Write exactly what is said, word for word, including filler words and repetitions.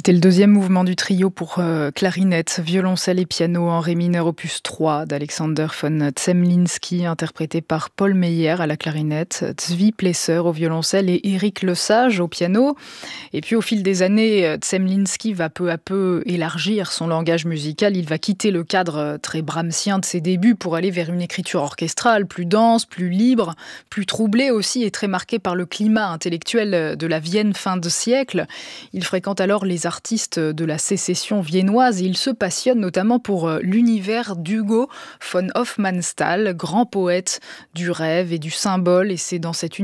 C'était le deuxième mouvement du trio pour euh, clarinette, violoncelle et piano en ré mineur opus trois d'Alexander von Zemlinsky, interprété par Paul Meyer à la clarinette, Zvi Plesser au violoncelle et Éric Lesage au piano. Et puis au fil des années, Zemlinsky va peu à peu élargir son langage musical. Il va quitter le cadre très brahmsien de ses débuts pour aller vers une écriture orchestrale, plus dense, plus libre, plus troublée aussi et très marquée par le climat intellectuel de la Vienne fin de siècle. Il fréquente alors les artistes de la sécession viennoise et il se passionne notamment pour l'univers d'Hugo von Hofmannsthal, grand poète du rêve et du symbole. Et c'est dans cet